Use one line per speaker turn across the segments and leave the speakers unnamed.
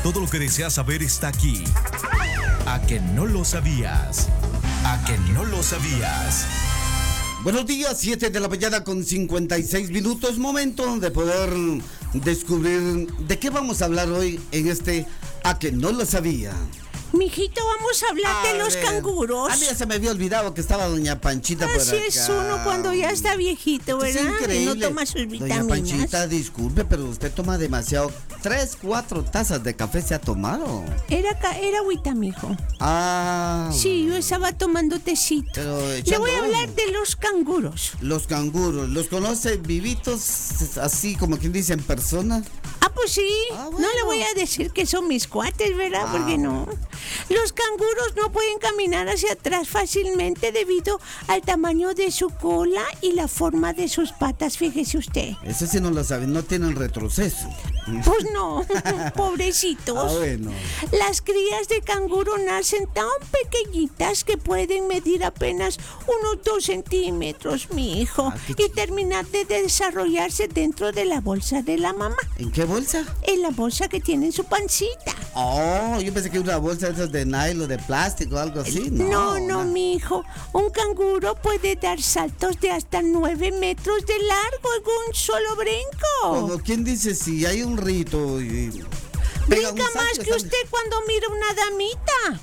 Todo lo que deseas saber está aquí. ¿A que no lo sabías? ¿A que no lo sabías?
Buenos días, 7 de la mañana con 56 minutos. Momento de poder descubrir de qué vamos a hablar hoy en este ¿A que no lo sabía?
Mijito, vamos a hablar de los canguros.
A mí ya se me había olvidado que estaba doña Panchita por acá.
Así es uno cuando ya está viejito, ¿verdad?
Es increíble.
Y no toma sus vitaminas.
Doña Panchita, disculpe, pero usted toma demasiado. 3, 4 tazas de café se ha tomado.
Era agüita, mijo.
Ah.
Sí, yo estaba tomando tecito. Le voy a hablar de los canguros.
Los canguros, ¿los conoce vivitos, así como quien dice en persona?
Pues sí, bueno. No le voy a decir que son mis cuates, ¿verdad? Porque no. Los canguros no pueden caminar hacia atrás fácilmente debido al tamaño de su cola y la forma de sus patas, fíjese usted.
Eso sí no lo saben, no tienen retroceso.
Pues no, pobrecitos.
Bueno.
Las crías de canguro nacen tan pequeñitas que pueden medir apenas unos 2 centímetros, mi hijo, y terminar de desarrollarse dentro de la bolsa de la mamá.
¿En qué bolsa?
En la bolsa que tiene en su pancita.
Oh, yo pensé que una bolsa de esas de nylon, de plástico o algo así.
No, mi hijo. Un canguro puede dar saltos de hasta 9 metros de largo en un solo brinco.
Como quien dice, si hay un rito y...
Brinca más que usted cuando mira una damita.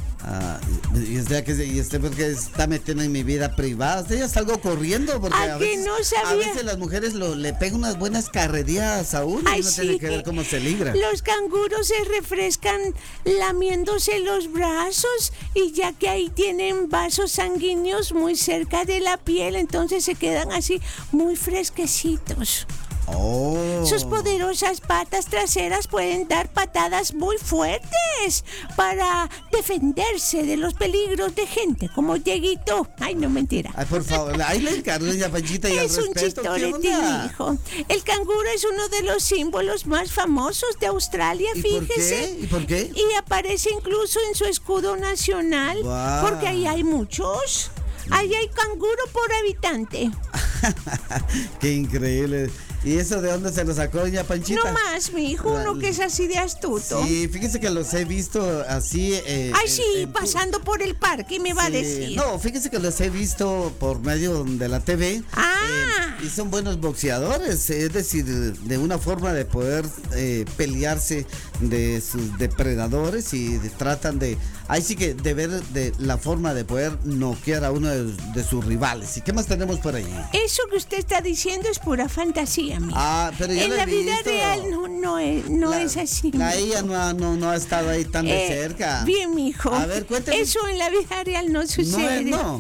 Y usted porque está metiendo en mi vida privada. Usted ya salgo corriendo porque a veces las mujeres le pegan unas buenas carrerías a uno. Y uno tiene que ver cómo se libra.
Los canguros se refrescan lamiéndose los brazos y ya que ahí tienen vasos sanguíneos muy cerca de la piel, entonces se quedan así muy fresquecitos. Sus poderosas patas traseras pueden dar patadas muy fuertes para defenderse de los peligros de gente como Dieguito. Ay, no, mentira.
Ay, por favor, ahí le encargo, doña Panchita, y
es
al
un
respeto.
chistorete, hijo. El canguro es uno de los símbolos más famosos de Australia, fíjese.
¿Y por qué?
Y aparece incluso en su escudo nacional, porque ahí hay muchos. Ahí hay canguro por habitante.
Qué increíble. ¿Y eso de dónde se lo sacó doña Panchita?
No más, mi hijo, uno que es así de astuto.
Sí, fíjese que los he visto así.
Ay, sí, pasando por el parque, me va a decir.
No, fíjese que los he visto por medio de la TV. Y son buenos boxeadores, es decir, de una forma de poder pelearse de sus depredadores y tratan de... Ahí sí que de ver de la forma de poder noquear a uno de sus rivales. ¿Y qué más tenemos por ahí?
Eso que usted está diciendo es pura fantasía, amigo.
Pero ya
en la vida real no es así.
Ella no ha estado ahí tan de cerca.
Bien, mijo.
A ver, cuéntame.
Eso en la vida real no sucede.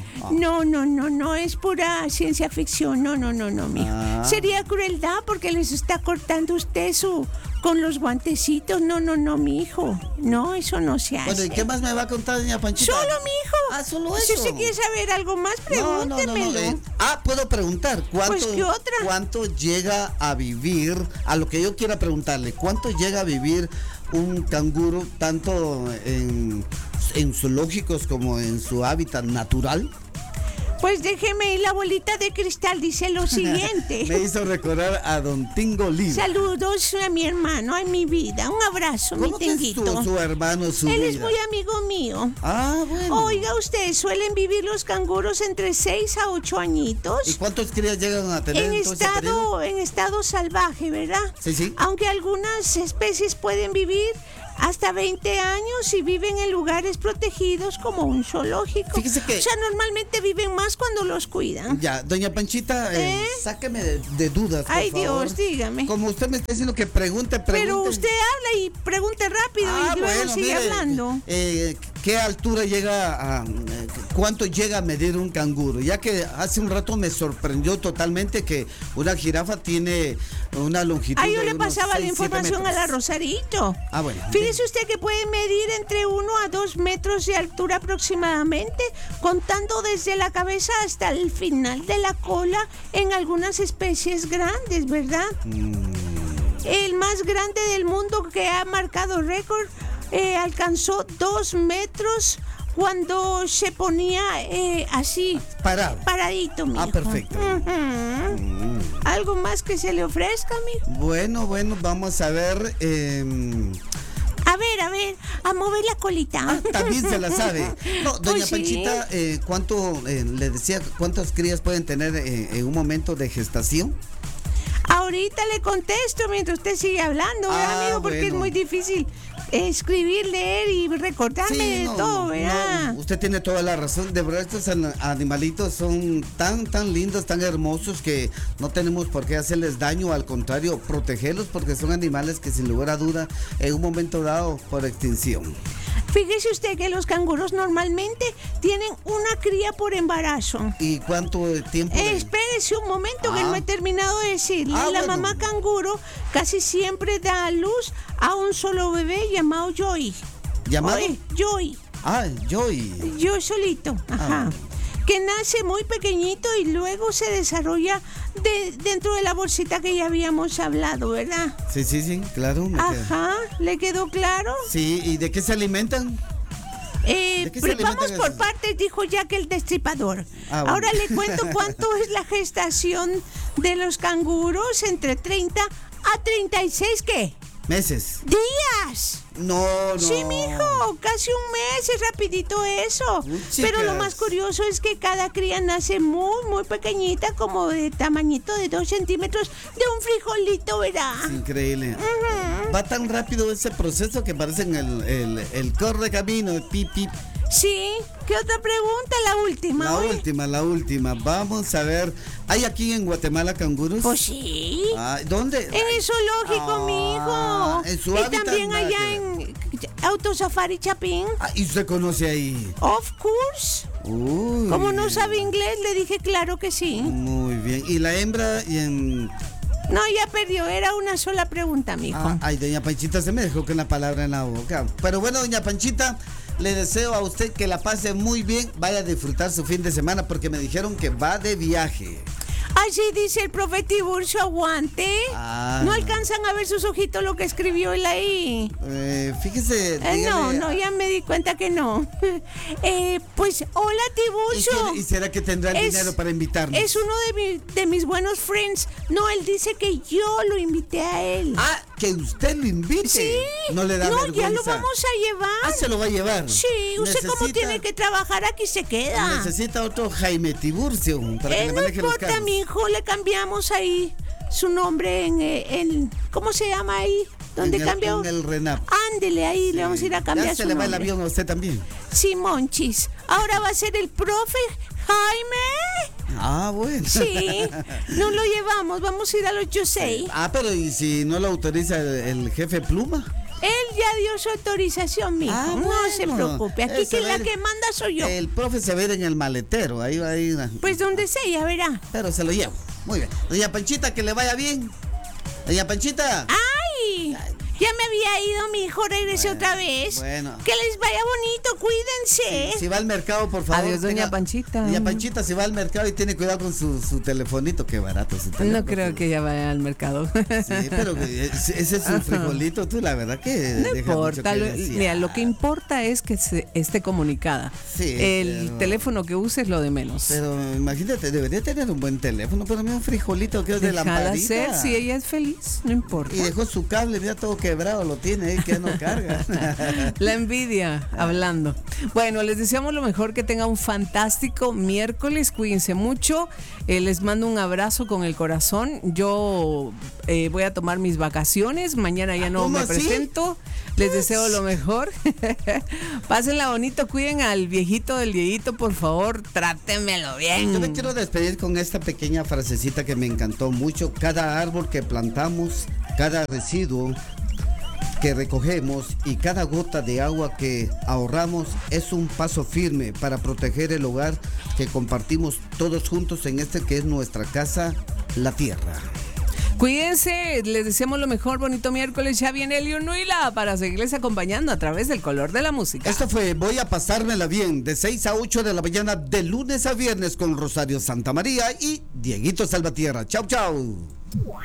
No es pura ciencia ficción. No, mijo. Sería crueldad porque les está cortando usted con los guantecitos. No, mi hijo. No, eso no se hace.
Bueno, ¿y qué más me va a contar doña Panchita?
Solo, mi hijo.
Solo eso.
Si usted quiere saber algo más, pregúntemelo.
Puedo preguntar.
¿Qué otra?
¿Cuánto llega a vivir, a lo que yo quiera preguntarle, cuánto llega a vivir un canguro tanto en zoológicos como en su hábitat natural?
Pues déjeme ir, la bolita de cristal dice lo siguiente.
Me hizo recordar a don Tingo Live.
Saludos a mi hermano, a mi vida. Un abrazo, mi Tinguito.
¿Cómo que su hermano, su
Él
vida?
es muy amigo mío.
Bueno.
Oiga, ¿ustedes suelen vivir los canguros entre 6 a 8 añitos?
¿Y cuántos crías llegan a tener
en estado salvaje, ¿verdad?
Sí.
Aunque algunas especies pueden vivir hasta 20 años y viven en lugares protegidos como un zoológico.
Fíjese que...
O sea, normalmente viven más cuando los cuidan.
Ya, doña Panchita, sáqueme de dudas, por
Ay,
favor.
Dios, dígame.
Como usted me está diciendo que pregunte.
Pero usted habla y pregunte rápido y luego sigue hablando.
¿Qué altura llega cuánto llega a medir un canguro? Ya que hace un rato me sorprendió totalmente que una jirafa tiene una longitud
yo
de
le pasaba la información a la Rosarito.
Bueno.
Fíjese usted que puede medir entre 1 a 2 metros de altura aproximadamente, contando desde la cabeza hasta el final de la cola en algunas especies grandes, ¿verdad? El más grande del mundo que ha marcado récord alcanzó 2 metros cuando se ponía así. Paradito, mijo.
Perfecto.
¿Algo más que se le ofrezca, mijo?
Bueno, vamos a ver.
A ver, a mover la colita.
También se la sabe. No, doña
Pues sí.
Panchita, ¿cuánto, le decía, cuántas crías pueden tener en un momento de gestación?
Ahorita le contesto mientras usted sigue hablando, ¿verdad, amigo? Porque
bueno.
es muy difícil escribir, leer y recordarme de todo, ¿verdad?
No, usted tiene toda la razón. De verdad, estos animalitos son tan lindos, tan hermosos que no tenemos por qué hacerles daño. Al contrario, protegerlos porque son animales que sin lugar a duda en un momento dado por extinción.
Fíjese usted que los canguros normalmente tienen una cría por embarazo.
¿Y cuánto tiempo?
Espérese un momento que no he terminado de decirle. La
bueno.
mamá canguro casi siempre da a luz a un solo bebé llamado Joy.
¿Llamado?
Oye, Joy.
Joy.
Yo solito. Ajá. Que nace muy pequeñito y luego se desarrolla dentro de la bolsita que ya habíamos hablado, ¿verdad?
Sí, claro.
Ajá, ¿le quedó claro?
Sí, ¿y de qué se alimentan? ¿De qué se alimentan
Vamos por
esos?
partes, dijo Jack el Destripador.
Bueno.
Ahora le cuento cuánto es la gestación de los canguros entre 30 a 36, ¿qué?
Meses.
¡Días!
No.
Sí, mijo, casi un mes, es rapidito eso. Pero lo más curioso es que cada cría nace muy pequeñita, como de tamañito de 2 centímetros de un frijolito, ¿verdad?
Es increíble. Va tan rápido ese proceso que parecen el corre camino, el pip.
Sí, ¿qué otra pregunta? La última.
La última. Vamos a ver. ¿Hay aquí en Guatemala canguros?
Pues sí.
¿Dónde?
En el zoológico, mijo.
En su
y
hábitat,
también
nada
allá
que
en Autosafari Chapín.
¿Y usted conoce ahí?
Of course.
Uy.
Como no sabe inglés, le dije claro que sí.
Muy bien. ¿Y la hembra y en...?
No, ya perdió. Era una sola pregunta, mijo.
Ay, doña Panchita se me dejó con la palabra en la boca. Pero bueno, doña Panchita, le deseo a usted que la pase muy bien. Vaya a disfrutar su fin de semana porque me dijeron que va de viaje.
Así dice el profe Tiburcio, aguante. No alcanzan a ver sus ojitos lo que escribió él ahí.
Fíjese.
No, ya me di cuenta que no. Pues, hola Tiburcio.
¿Y será que tendrá el dinero para invitarnos?
Es uno de mis buenos friends. No, él dice que yo lo invité a él.
Que usted lo invite.
Sí.
No le da vergüenza.
Ya lo vamos a llevar.
Se lo va a llevar.
Sí, usted como tiene que trabajar aquí se queda.
Necesita otro Jaime Tiburcio para que le maneje los carros.
Mi hijo, le cambiamos ahí su nombre en ¿cómo se llama ahí? ¿Dónde cambió?
En el RENAP.
Ándele, ahí le vamos a ir a cambiar
ya
su
se le va
nombre.
el avión a usted también.
Simonchis. Ahora va a ser el profe Jaime.
Bueno.
Sí, no lo llevamos, vamos a ir a los Yosei.
Pero ¿y si no lo autoriza el jefe Pluma?
Él ya dio su autorización, mijo. No se preocupe, aquí que la que manda soy yo.
El profe se ve en el maletero, ahí va a ir.
Pues donde sea, ya verá.
Pero se lo llevo. Muy bien. Doña Panchita, que le vaya bien. Doña Panchita.
¡Ay! Ya me había ido, mi hijo, regrese otra vez.
Bueno.
Que les vaya bonito, cuídense.
Si va al mercado, por favor.
Adiós, doña Panchita.
Doña Panchita, si va al mercado y tiene cuidado con su telefonito, qué barato su teléfono.
No creo que ella vaya al mercado.
Sí, pero ese es un frijolito, tú, la verdad que
no importa. Mira, lo que importa es que esté comunicada.
Sí,
el teléfono que use es lo de menos.
Pero imagínate, debería tener un buen teléfono, pero mira un frijolito que es de lamparita.
Déjala ser, si ella es feliz, no importa.
Y dejó su cable, mira todo quebrado, lo tiene, que no carga.
La envidia, hablando. Bueno, les deseamos lo mejor, que tengan un fantástico miércoles, cuídense mucho, les mando un abrazo con el corazón. Yo voy a tomar mis vacaciones, mañana ya no me presento. Les deseo lo mejor. Pásenla bonito, cuiden al viejito del Dieguito, por favor, trátenmelo bien.
Yo me quiero despedir con esta pequeña frasecita que me encantó mucho. Cada árbol que plantamos, cada residuo que recogemos y cada gota de agua que ahorramos es un paso firme para proteger el hogar que compartimos todos juntos en este que es nuestra casa, la tierra.
Cuídense, les deseamos lo mejor, bonito miércoles. Ya viene Elio Nuila para seguirles acompañando a través del color de la música.
Esto fue Voy a pasármela bien, de 6 a 8 de la mañana, de lunes a viernes, con Rosario Santamaría y Dieguito Salvatierra. Chau, chau.